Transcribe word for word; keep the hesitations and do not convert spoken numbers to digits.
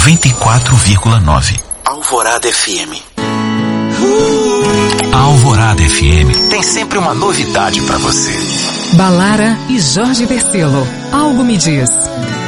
noventa e quatro vírgula nove. Alvorada F M. A Alvorada F M tem sempre uma novidade para você. Balara e Jorge Vercelo. Algo me diz.